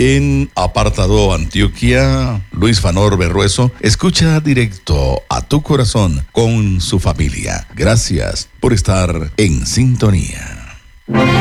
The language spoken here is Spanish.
En Apartado Antioquia, Luis Fanor Berrueso escucha directo a tu corazón con su familia. Gracias por estar en sintonía.